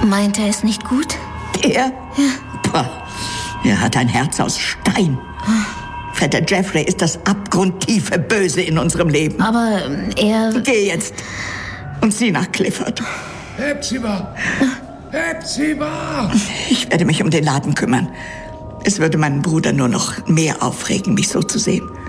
Meint er es nicht gut? Er? Ja. Pah, er hat ein Herz aus Stein. Vetter Jeffrey ist das abgrundtiefe Böse in unserem Leben. Aber er... Geh jetzt und sieh nach Clifford. Hepzibah! Hepzibah! Ich werde mich um den Laden kümmern. Es würde meinen Bruder nur noch mehr aufregen, mich so zu sehen.